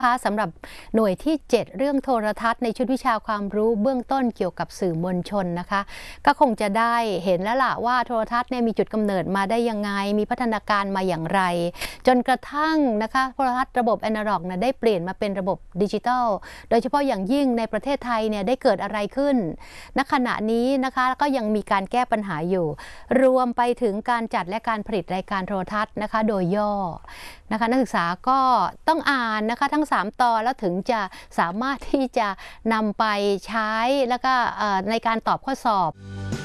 สำหรับหน่วยที่ 7 เรื่องโทรทัศน์ในชุดวิชาความรู้เบื้องต้นเกี่ยวกับสื่อมวลชนนะคะก็คงจะได้เห็นแล้วล่ะว่าโทรทัศน์เนี่ยมีจุดกำเนิดมาได้ยังไงมีพัฒนาการมาอย่างไรจนกระทั่งนะคะโทรทัศน์ระบบแอนะล็อกได้เปลี่ยนมาเป็นระบบดิจิทัลโดยเฉพาะอย่างยิ่งในประเทศไทยเนี่ยได้เกิดอะไรขึ้นณขณะนี้นะคะก็ยังมีการแก้ปัญหาอยู่รวมไปถึงการจัดและการผลิตรายการโทรทัศน์นะคะโดยย่อนะคะนักศึกษาก็ต้องอ่านนะคะทั้ง3 ตอนแล้วถึงจะสามารถที่จะนำไปใช้แล้วก็ในการตอบข้อสอบ